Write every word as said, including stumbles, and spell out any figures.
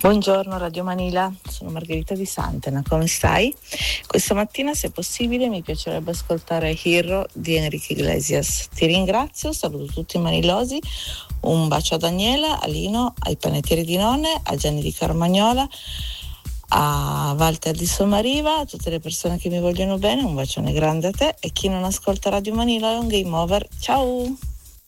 Buongiorno Radio Manila, sono Margherita di Santena, come stai? Questa mattina, se possibile, mi piacerebbe ascoltare Hero di Enrique Iglesias. Ti ringrazio, saluto tutti i manilosi, un bacio a Daniela, a Lino, ai panettieri di Nonne, a Gianni di Carmagnola, a Walter di Sommariva, a tutte le persone che mi vogliono bene, un bacione grande a te, e chi non ascolta Radio Manila è un game over. Ciao!